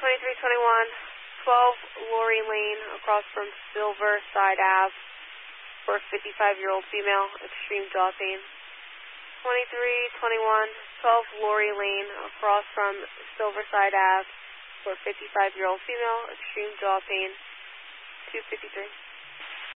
2321, 12 Lori Lane across from Silverside Ave for a 55-year-old female, extreme jaw pain. 2321, 12 Lori Lane across from Silverside Ave for a 55-year-old female, extreme jaw pain, 253.